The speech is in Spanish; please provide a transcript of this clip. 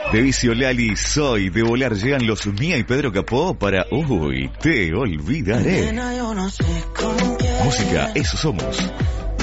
De Vicio Lali, Soy, de Volar llegan los Mía y Pedro Capó para Uy, te olvidaré. Música, eso somos.